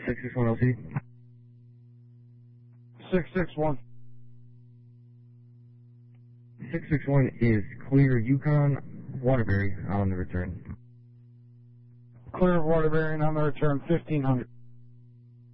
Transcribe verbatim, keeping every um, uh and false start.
six six one L C. six six one. six six one is clear Yukon Waterbury on the return. Clear Waterbury on the return, fifteen hundred.